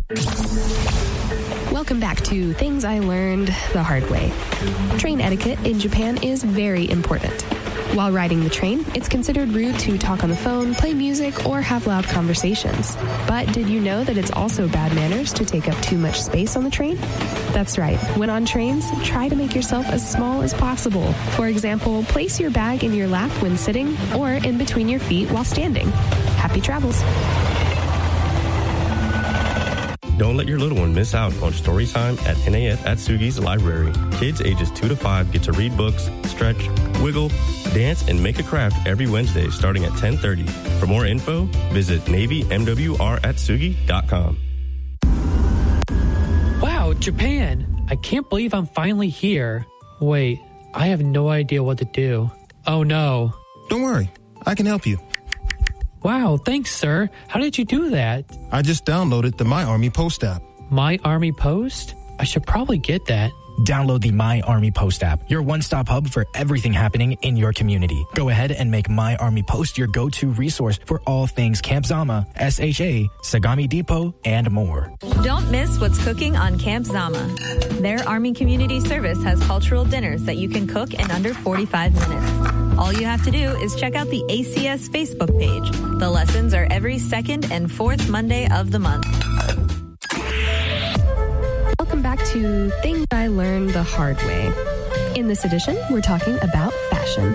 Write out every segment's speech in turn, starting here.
Welcome back to Things I Learned the Hard Way. Train etiquette in Japan is very important. While riding the train, it's considered rude to talk on the phone, play music, or have loud conversations. But did you know that it's also bad manners to take up too much space on the train? That's right. When on trains, try to make yourself as small as possible. For example, place your bag in your lap when sitting or in between your feet while standing. Happy travels. Don't let your little one miss out on story time at NAF Atsugi's library. Kids ages 2 to 5 get to read books, stretch, wiggle, dance, and make a craft every Wednesday starting at 10:30. For more info, visit NavyMWRAtsugi.com. Wow, Japan! I can't believe I'm finally here. Wait, I have no idea what to do. Oh no. Don't worry, I can help you. Wow, thanks, sir. How did you do that? I just downloaded the My Army Post app. My Army Post? I should probably get that. Download the My Army Post app, your one-stop hub for everything happening in your community. Go ahead and make My Army Post your go-to resource for all things Camp Zama, SHA, Sagami Depot, and more. Don't miss what's cooking on Camp Zama. Their Army Community Service has cultural dinners that you can cook in under 45 minutes. All you have to do is check out the ACS Facebook page. The lessons are every second and fourth Monday of the month. Welcome back to Things I Learned the Hard Way. In this edition, we're talking about fashion.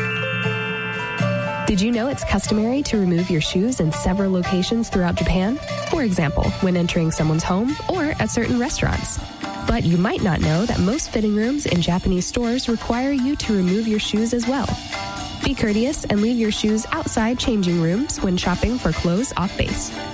Did you know it's customary to remove your shoes in several locations throughout Japan? For example, when entering someone's home or at certain restaurants. But you might not know that most fitting rooms in Japanese stores require you to remove your shoes as well. Be courteous and leave your shoes outside changing rooms when shopping for clothes off base.